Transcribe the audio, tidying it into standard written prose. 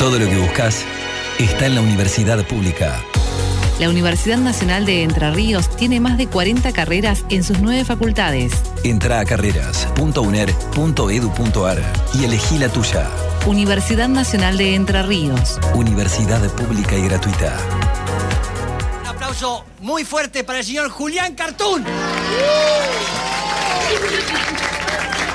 Todo lo que buscas está en la universidad pública. La Universidad Nacional de Entre Ríos tiene más de 40 carreras en sus 9 facultades. Entra a carreras.uner.edu.ar y elegí la tuya. Universidad Nacional de Entre Ríos. Universidad pública y gratuita. Un aplauso muy fuerte para el señor Julián Cartoon.